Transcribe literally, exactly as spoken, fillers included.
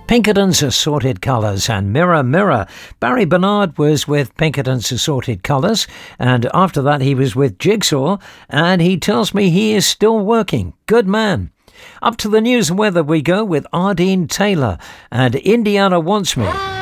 Pinkerton's Assorted Colours and Mirror Mirror. Barry Bernard was with Pinkerton's Assorted Colours, and after that he was with Jigsaw, and he tells me he is still working. Good man. Up to the news and weather we go with Ardeen Taylor and Indiana Wants Me.